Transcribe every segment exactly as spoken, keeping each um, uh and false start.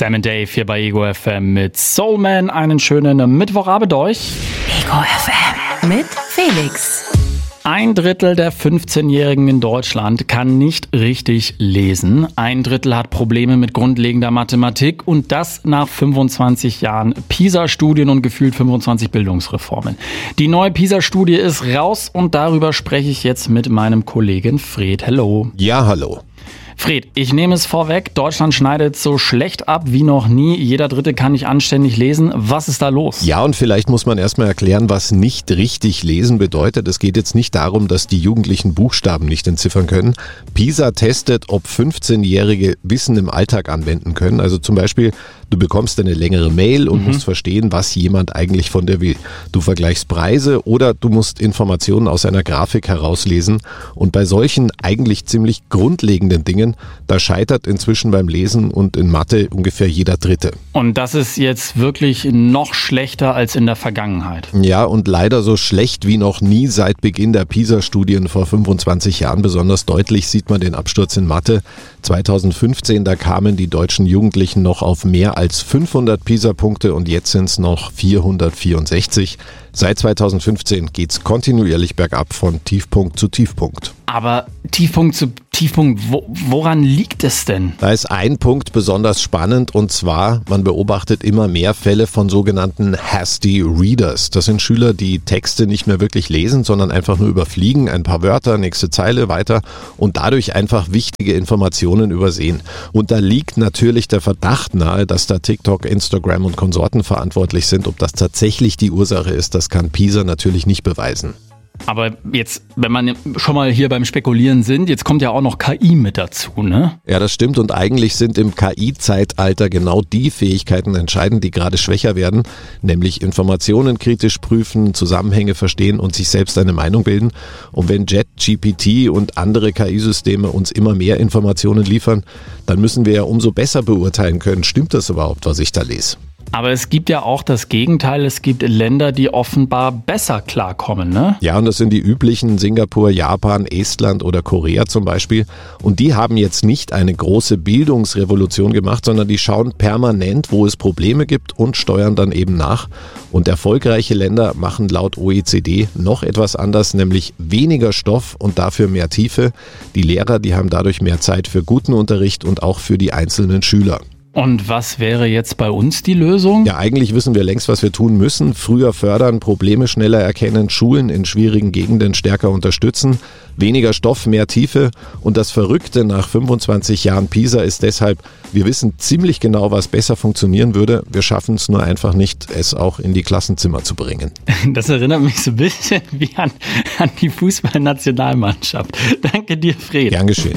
Sam und Dave hier bei Ego F M mit Soul Man. Einen schönen Mittwochabend euch. Ego F M mit Felix. Ein Drittel der fünfzehnjährigen in Deutschland kann nicht richtig lesen. Ein Drittel hat Probleme mit grundlegender Mathematik und das nach fünfundzwanzig Jahren PISA-Studien und gefühlt fünfundzwanzig Bildungsreformen. Die neue PISA-Studie ist raus und darüber spreche ich jetzt mit meinem Kollegen Fred. Hello. Ja, hallo. Fred, ich nehme es vorweg, Deutschland schneidet so schlecht ab wie noch nie. Jeder Dritte kann nicht anständig lesen. Was ist da los? Ja, und vielleicht muss man erstmal erklären, was nicht richtig lesen bedeutet. Es geht jetzt nicht darum, dass die Jugendlichen Buchstaben nicht entziffern können. PISA testet, ob fünfzehnjährige Wissen im Alltag anwenden können. Also zum Beispiel, du bekommst eine längere Mail und mhm. musst verstehen, was jemand eigentlich von dir will. Du vergleichst Preise oder du musst Informationen aus einer Grafik herauslesen. Und bei solchen eigentlich ziemlich grundlegenden Dingen, da scheitert inzwischen beim Lesen und in Mathe ungefähr jeder Dritte. Und das ist jetzt wirklich noch schlechter als in der Vergangenheit. Ja, und leider so schlecht wie noch nie seit Beginn der PISA-Studien vor fünfundzwanzig Jahren. Besonders deutlich sieht man den Absturz in Mathe. zweitausendfünfzehn, da kamen die deutschen Jugendlichen noch auf mehr als fünfhundert PISA-Punkte und jetzt sind es noch vierhundertvierundsechzig. Seit zweitausendfünfzehn geht's kontinuierlich bergab von Tiefpunkt zu Tiefpunkt. Aber Tiefpunkt zu Tiefpunkt, wo, woran liegt es denn? Da ist ein Punkt besonders spannend und zwar, man beobachtet immer mehr Fälle von sogenannten Hasty Readers. Das sind Schüler, die Texte nicht mehr wirklich lesen, sondern einfach nur überfliegen, ein paar Wörter, nächste Zeile weiter und dadurch einfach wichtige Informationen übersehen. Und da liegt natürlich der Verdacht nahe, dass da TikTok, Instagram und Konsorten verantwortlich sind. Ob das tatsächlich die Ursache ist, das kann PISA natürlich nicht beweisen. Aber jetzt, wenn man schon mal hier beim Spekulieren sind, jetzt kommt ja auch noch K I mit dazu, ne? Ja, das stimmt und eigentlich sind im K I-Zeitalter genau die Fähigkeiten entscheidend, die gerade schwächer werden, nämlich Informationen kritisch prüfen, Zusammenhänge verstehen und sich selbst eine Meinung bilden. Und wenn ChatGPT und andere K I-Systeme uns immer mehr Informationen liefern, dann müssen wir ja umso besser beurteilen können, stimmt das überhaupt, was ich da lese? Aber es gibt ja auch das Gegenteil, es gibt Länder, die offenbar besser klarkommen, ne? Ja, und das sind die üblichen Singapur, Japan, Estland oder Korea zum Beispiel. Und die haben jetzt nicht eine große Bildungsrevolution gemacht, sondern die schauen permanent, wo es Probleme gibt und steuern dann eben nach. Und erfolgreiche Länder machen laut O E C D noch etwas anders, nämlich weniger Stoff und dafür mehr Tiefe. Die Lehrer, die haben dadurch mehr Zeit für guten Unterricht und auch für die einzelnen Schüler. Und was wäre jetzt bei uns die Lösung? Ja, eigentlich wissen wir längst, was wir tun müssen. Früher fördern, Probleme schneller erkennen, Schulen in schwierigen Gegenden stärker unterstützen, weniger Stoff, mehr Tiefe. Und das Verrückte nach fünfundzwanzig Jahren PISA ist deshalb, wir wissen ziemlich genau, was besser funktionieren würde. Wir schaffen es nur einfach nicht, es auch in die Klassenzimmer zu bringen. Das erinnert mich so ein bisschen wie an, an die Fußballnationalmannschaft. Danke dir, Fred. Gern geschehen.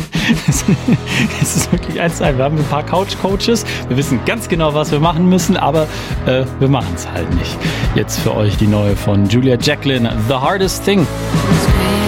Es ist wirklich eins sein. Wir haben ein paar Couch-Coaches. Wir wissen ganz genau, was wir machen müssen, aber äh, wir machen es halt nicht. Jetzt für euch die neue von Julia Jacqueline, The Hardest Thing.